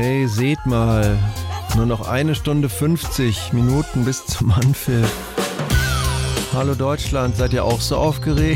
Hey, seht mal, nur noch 1 Stunde 50 Minuten bis zum Anpfiff. Hallo Deutschland, seid ihr auch so aufgeregt?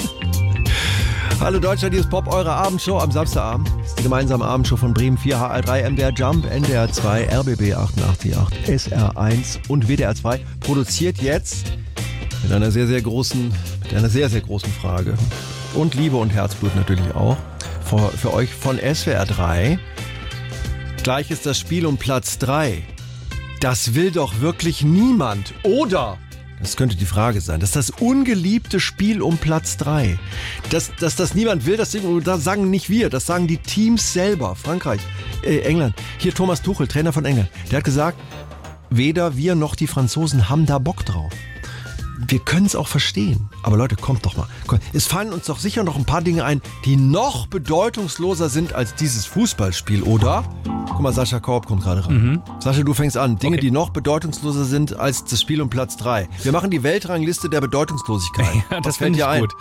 Hallo Deutschland, hier ist Pop, eure Abendshow am Samstagabend. Das ist die gemeinsame Abendshow von Bremen 4, HR3, MDR Jump, NDR 2, RBB 888, SR1 und WDR 2. Produziert jetzt mit einer sehr, sehr großen Frage. Und Liebe und Herzblut natürlich auch. Für euch von SWR 3. Gleich ist das Spiel um Platz 3. Das will doch wirklich niemand, oder? Das könnte die Frage sein. Das ist das ungeliebte Spiel um Platz 3. Dass das niemand will, das sagen nicht wir. Das sagen die Teams selber. Frankreich, England. Hier Thomas Tuchel, Trainer von England. Der hat gesagt, weder wir noch die Franzosen haben da Bock drauf. Wir können es auch verstehen. Aber Leute, kommt doch mal. Es fallen uns doch sicher noch ein paar Dinge ein, die noch bedeutungsloser sind als dieses Fußballspiel, oder? Guck mal, Sascha Korb kommt gerade rein. Sascha, du fängst an. Dinge, die noch bedeutungsloser sind als das Spiel um Platz 3. Wir machen die Weltrangliste der Bedeutungslosigkeit. Ja, das fällt dir ein. Gut.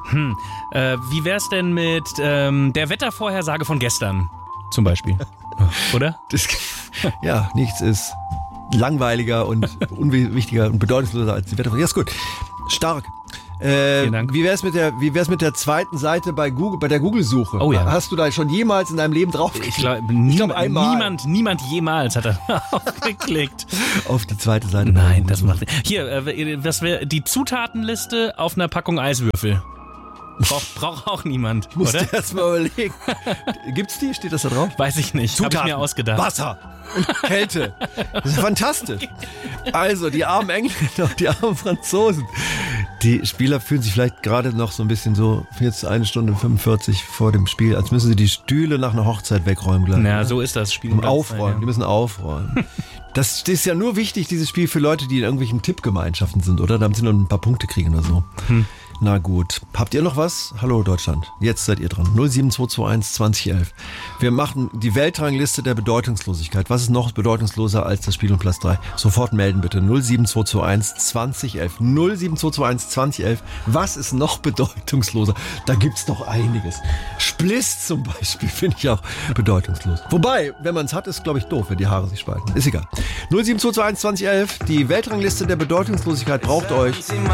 Wie wär's denn mit der Wettervorhersage von gestern zum Beispiel? Oder? Ja, nichts ist langweiliger und unwichtiger und bedeutungsloser als die Wettervorhersage. Ja, ist gut. Stark. Vielen Dank. Wie wär's mit der zweiten Seite bei der Google-Suche? Oh ja. Hast du da schon jemals in deinem Leben drauf geklickt? Ich glaube, einmal. niemand jemals hat da geklickt. Auf die zweite Seite. Nein, das macht nicht. Hier, das wäre die Zutatenliste auf einer Packung Eiswürfel. Braucht auch niemand, ich musste oder? erst mal überlegen. Gibt's die? Steht das da drauf? Weiß ich nicht. Habe ich mir ausgedacht. Wasser und Kälte. Das ist fantastisch. Also, die armen Engländer und die armen Franzosen. Die Spieler fühlen sich vielleicht gerade noch so ein bisschen so, jetzt 1 Stunde 45 vor dem Spiel, als müssen sie die Stühle nach einer Hochzeit wegräumen gleich. Ja, so ist das Spiel. Die müssen aufräumen. Das ist ja nur wichtig, dieses Spiel, für Leute, die in irgendwelchen Tippgemeinschaften sind, oder? Damit sie noch ein paar Punkte kriegen oder so. Na gut. Habt ihr noch was? Hallo Deutschland. Jetzt seid ihr dran. 07221 2011. Wir machen die Weltrangliste der Bedeutungslosigkeit. Was ist noch bedeutungsloser als das Spiel um Platz 3? Sofort melden bitte. 07221 2011. 07221 2011. Was ist noch bedeutungsloser? Da gibt's doch einiges. Spliss zum Beispiel finde ich auch bedeutungslos. Wobei, wenn man es hat, ist glaube ich doof, wenn die Haare sich spalten. Ist egal. 07221 2011. Die Weltrangliste der Bedeutungslosigkeit braucht euch